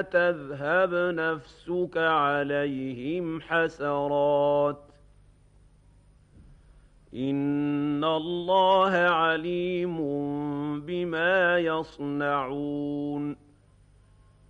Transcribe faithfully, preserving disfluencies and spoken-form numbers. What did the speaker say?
تذهب نفسك عليهم حسرات إن الله عليم بما يصنعون